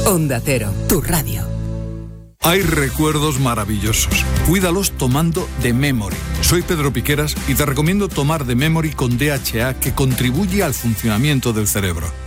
Onda Cero, tu radio. Hay recuerdos maravillosos. Cuídalos tomando The Memory. Soy Pedro Piqueras y te recomiendo tomar The Memory con DHA, que contribuye al funcionamiento del cerebro.